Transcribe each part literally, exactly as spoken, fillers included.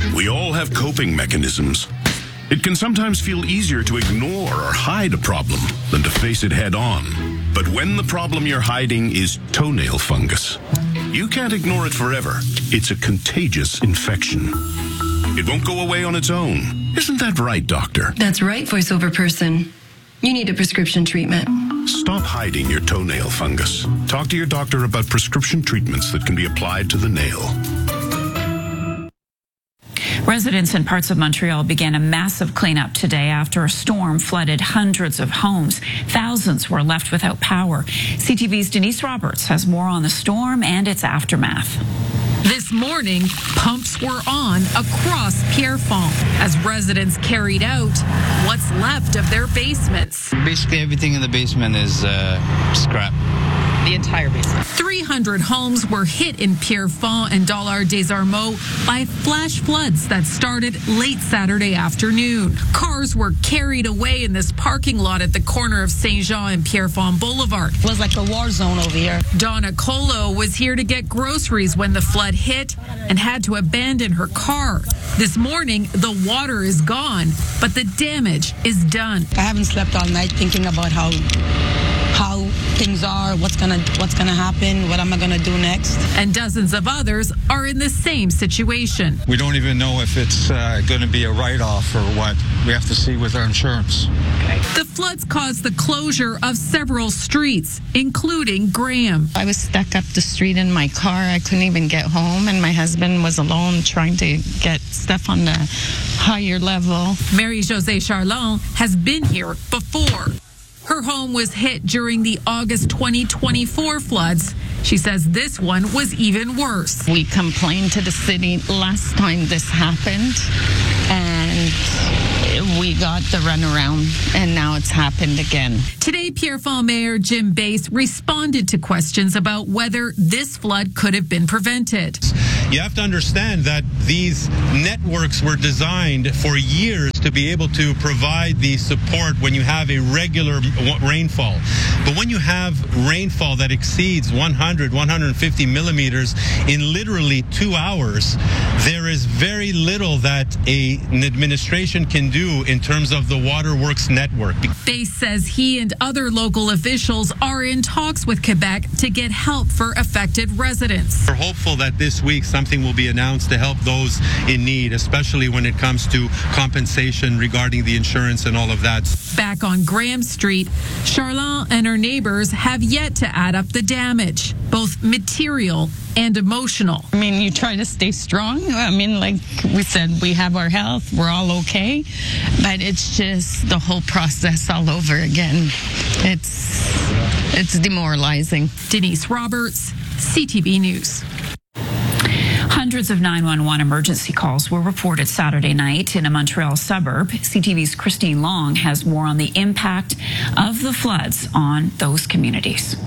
We all have coping mechanisms. It can sometimes feel easier to ignore or hide a problem than to face it head on. But when the problem you're hiding is toenail fungus, you can't ignore it forever. It's a contagious infection. It won't go away on its own. Isn't that right, doctor? That's right, voiceover person. You need a prescription treatment. Stop hiding your toenail fungus. Talk to your doctor about prescription treatments that can be applied to the nail. Residents in parts of Montreal began a massive cleanup today after a storm flooded hundreds of homes. Thousands were left without power. C T V's Denise Roberts has more on the storm and its aftermath. This morning, pumps were on across Pierrefonds as residents carried out what's left of their basements. Basically, everything in the basement is uh, scrap. The entire basement. three hundred homes were hit in Pierrefonds and Dollard-des-Ormeaux by flash floods that started late Saturday afternoon. Cars were carried away in this parking lot at the corner of Saint-Jean and Pierrefonds Boulevard. It was like a war zone over here. Donna Colo was here to get groceries when the flood hit and had to abandon her car. This morning, the water is gone, but the damage is done. I haven't slept all night thinking about how how things are, what's gonna what's gonna happen, what am I gonna do next. And dozens of others are in the same situation. We don't even know if it's uh, going to be a write-off or what. We have to see with our insurance. Okay. The floods caused the closure of several streets, including Graham. I was stuck up the street in my car. I couldn't even get home, and my husband was alone trying to get stuff on the higher level. Marie-Josée Charlon has been here before. Her home was hit during the August twenty twenty-four floods. She says this one was even worse. We complained to the city last time this happened, and we got the runaround, and now it's happened again. Today, Pierrefonds Mayor Jim Bass responded to questions about whether this flood could have been prevented. You have to understand that these networks were designed for years to be able to provide the support when you have a regular rainfall. But when you have rainfall that exceeds one hundred, one hundred fifty millimeters in literally two hours, there is very little that a, an administration can do in terms of the waterworks network. Bass says he and other local officials are in talks with Quebec to get help for affected residents. We're hopeful that this week something will be announced to help those in need, especially when it comes to compensation regarding the insurance and all of that. Back on Graham Street, Charlon and her neighbors have yet to add up the damage, both material and emotional. I mean, you try to stay strong. I mean, like we said, we have our health. We're all okay. But it's just the whole process all over again. It's, it's demoralizing. Denise Roberts, C T V News. Hundreds of nine one one emergency calls were reported Saturday night in a Montreal suburb. C T V's Christine Long has more on the impact of the floods on those communities.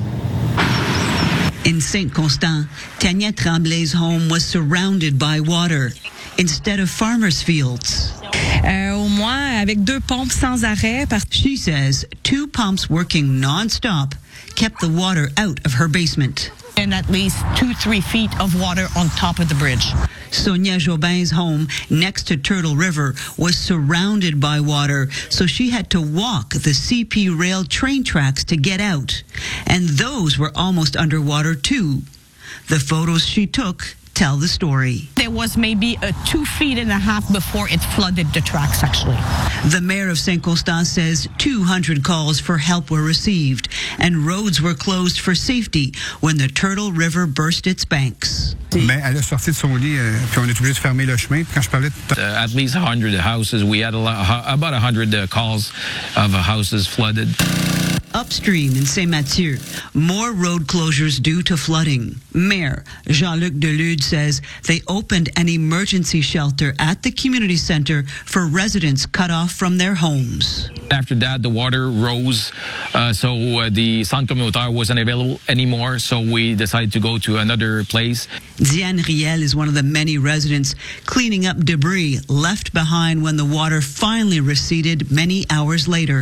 In Saint Constant, Tanya Tremblay's home was surrounded by water instead of farmers' fields. Euh, au moins avec deux pompes sans arrêt. She says two pumps working non-stop kept the water out of her basement. And at least two, three feet of water on top of the bridge. Sonia Jobin's home next to Turtle River was surrounded by water, so she had to walk the C P rail train tracks to get out. And those were almost underwater too. The photos she took tell the story. There was maybe a two feet and a half before it flooded the tracks, actually. The mayor of Saint Constant says two hundred calls for help were received and roads were closed for safety when the Turtle River burst its banks. Ben, elle a sorti de son lit, euh, puis on est obligé de fermer le chemin. Quand je parlais de... uh, at least one hundred houses. We had a lot, about one hundred uh, calls of uh, houses flooded. Upstream in Saint-Mathieu, more road closures due to flooding. Mayor Jean-Luc Delude says they opened an emergency shelter at the community center for residents cut off from their homes. After that, the water rose, uh, so uh, the centre communautaire wasn't available anymore, so we decided to go to another place. Diane Riel is one of the many residents cleaning up debris left behind when the water finally receded many hours later.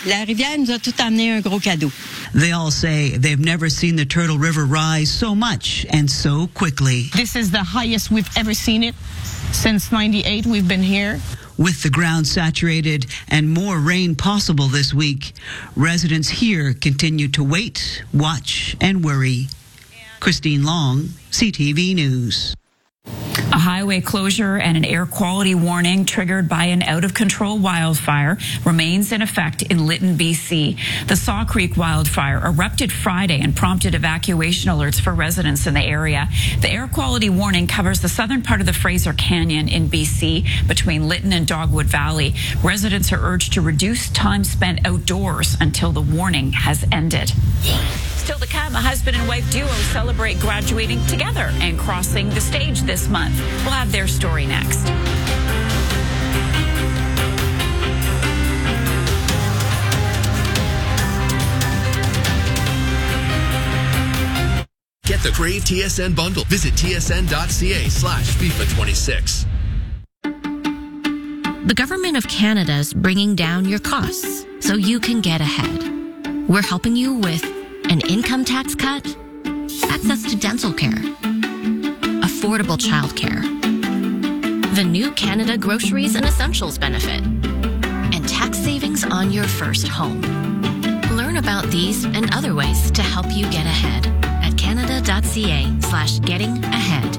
La rivière nous a tout amené un gros cadeau. They all say they've never seen the Turtle River rise so much and so quickly. This is the highest we've ever seen it. Since ninety-eight, we've been here. With the ground saturated and more rain possible this week, residents here continue to wait, watch, and worry. Christine Long, C T V News. A highway closure and an air quality warning triggered by an out-of-control wildfire remains in effect in Lytton, B C. The Saw Creek wildfire erupted Friday and prompted evacuation alerts for residents in the area. The air quality warning covers the southern part of the Fraser Canyon in B C between Lytton and Dogwood Valley. Residents are urged to reduce time spent outdoors until the warning has ended. Still to come, a husband and wife duo celebrate graduating together and crossing the stage this month. We'll have their story next. Get the Crave T S N bundle. Visit tsn.ca slash FIFA 26. The Government of Canada is bringing down your costs so you can get ahead. We're helping you with an income tax cut, access to dental care, affordable childcare, the new Canada Groceries and Essentials benefit, and tax savings on your first home. Learn about these and other ways to help you get ahead at canada.ca slash getting ahead.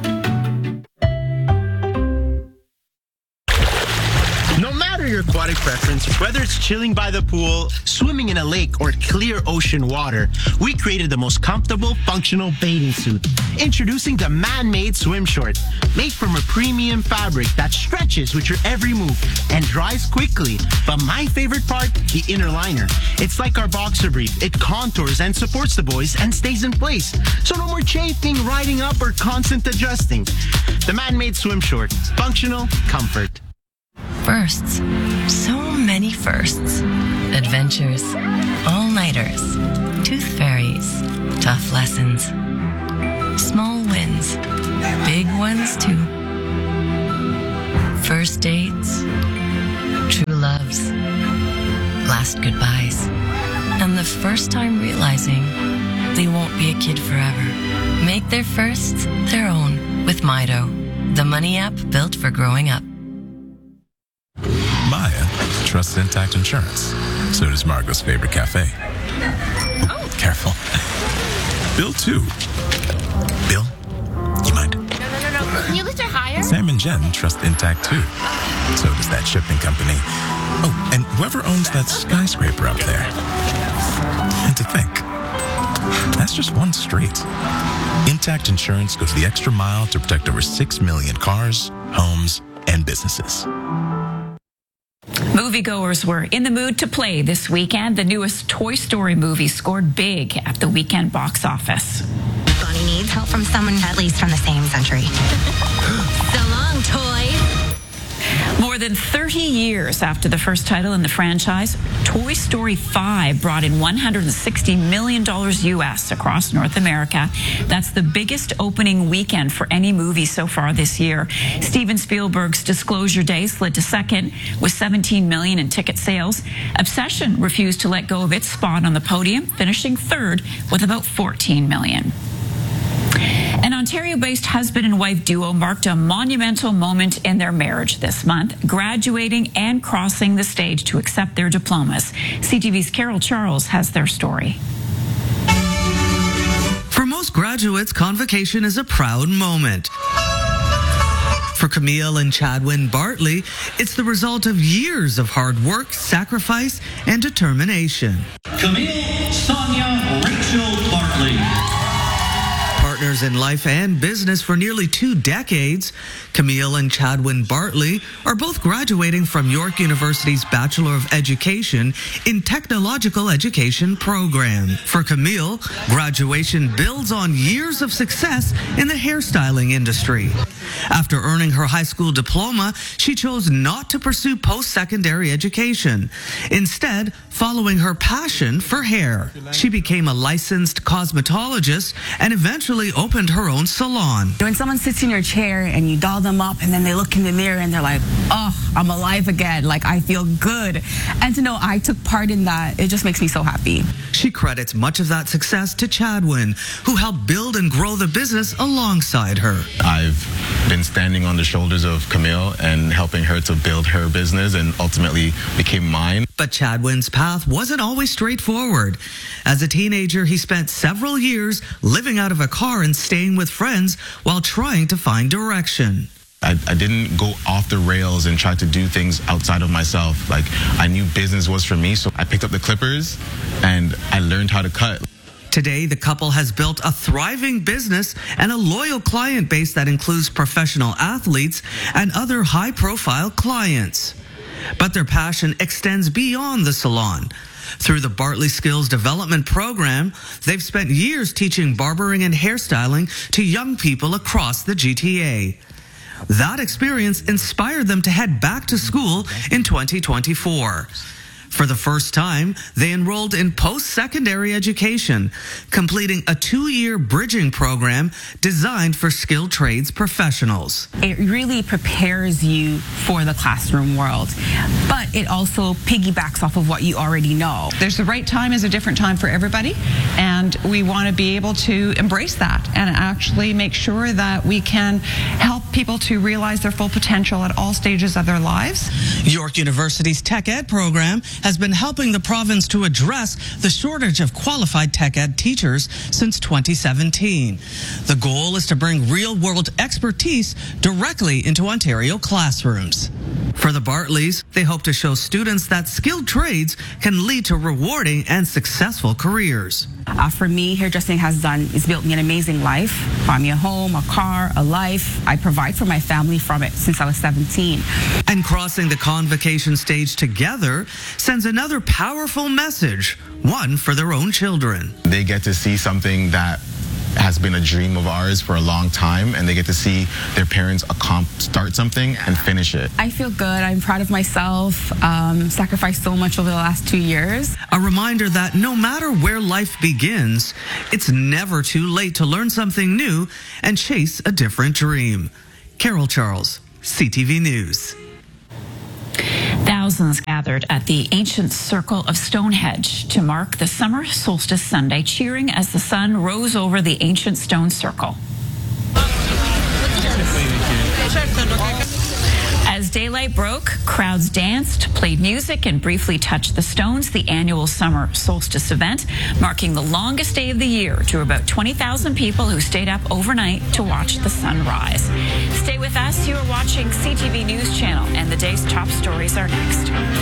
No matter your aquatic preference, whether it's chilling by the pool, swimming in a lake, or clear ocean water, we created the most comfortable, functional bathing suit. Introducing the Man-Made Swim Short, made from a premium fabric that stretches with your every move and dries quickly. But my favorite part, the inner liner. It's like our boxer brief. It contours and supports the boys and stays in place. So no more chafing, riding up, or constant adjusting. The Man-Made Swim Short. Functional comfort. Firsts. So many firsts. Adventures. All-nighters. Tooth fairies. Tough lessons. Small wins. Big ones, too. First dates. True loves. Last goodbyes. And the first time realizing they won't be a kid forever. Make their firsts their own with Mido, the money app built for growing up. Maya trusts Intact Insurance. So does Margot's favorite cafe. Oh, careful. Bill, too. Bill, you mind? No, no, no, no. Can you lift her higher? Sam and Jen trust Intact, too. So does that shipping company. Oh, and whoever owns that skyscraper up there. And to think, that's just one street. Intact Insurance goes the extra mile to protect over six million cars, homes, and businesses. Moviegoers were in the mood to play this weekend. The newest Toy Story movie scored big at the weekend box office. Bonnie needs help from someone at least from the same century. So long, toy. More than thirty years after the first title in the franchise, Toy Story five brought in one hundred sixty million dollars U S across North America. That's the biggest opening weekend for any movie so far this year. Steven Spielberg's Disclosure Day slid to second with seventeen million dollars in ticket sales. Obsession refused to let go of its spot on the podium, finishing third with about fourteen million dollars. An Ontario-based husband and wife duo marked a monumental moment in their marriage this month, graduating and crossing the stage to accept their diplomas. C T V's Carol Charles has their story. For most graduates, convocation is a proud moment. For Camille and Chadwin Bartley, it's the result of years of hard work, sacrifice, and determination. Camille Sonia Rachel Bartley. Partners in life and business for nearly two decades, Camille and Chadwin Bartley are both graduating from York University's Bachelor of Education in Technological Education program. For Camille, graduation builds on years of success in the hairstyling industry. After earning her high school diploma, she chose not to pursue post-secondary education. Instead, following her passion for hair, she became a licensed cosmetologist and eventually Bartley opened her own salon. When someone sits in your chair and you doll them up and then they look in the mirror and they're like, oh, I'm alive again. Like, I feel good. And to know I took part in that, it just makes me so happy. She credits much of that success to Chadwin, who helped build and grow the business alongside her. I've been standing on the shoulders of Camille and helping her to build her business and ultimately became mine. But Chadwin's path wasn't always straightforward. As a teenager, he spent several years living out of a car and staying with friends while trying to find direction. I, I didn't go off the rails and try to do things outside of myself. Like, I knew business was for me, so I picked up the clippers and I learned how to cut. Today, the couple has built a thriving business and a loyal client base that includes professional athletes and other high-profile clients. But their passion extends beyond the salon. Through the Bartley Skills Development Program, they've spent years teaching barbering and hairstyling to young people across the G T A. That experience inspired them to head back to school in twenty twenty-four. For the first time, they enrolled in post-secondary education, completing a two-year bridging program designed for skilled trades professionals. It really prepares you for the classroom world, but it also piggybacks off of what you already know. There's the right time is a different time for everybody, and we want to be able to embrace that and actually make sure that we can help people to realize their full potential at all stages of their lives. York University's Tech Ed program has been helping the province to address the shortage of qualified tech ed teachers since twenty seventeen. The goal is to bring real-world expertise directly into Ontario classrooms. For the Bartleys, they hope to show students that skilled trades can lead to rewarding and successful careers. Uh, for me, hairdressing has done is built me an amazing life, bought me a home, a car, a life. I provide for my family from it since I was seventeen. And crossing the convocation stage together sends another powerful message, one for their own children. They get to see something that has been a dream of ours for a long time, and they get to see their parents accomplish, start something and finish it. I feel good. I'm proud of myself. Um, sacrificed so much over the last two years. A reminder that no matter where life begins, it's never too late to learn something new and chase a different dream. Carol Charles, C T V News. Thousands gathered at the ancient circle of Stonehenge to mark the summer solstice Sunday, cheering as the sun rose over the ancient stone circle. As daylight broke, crowds danced, played music, and briefly touched the stones, the annual summer solstice event, marking the longest day of the year, drew about twenty thousand people who stayed up overnight to watch the sunrise. Stay with us. You are watching C T V News Channel, and the day's top stories are next.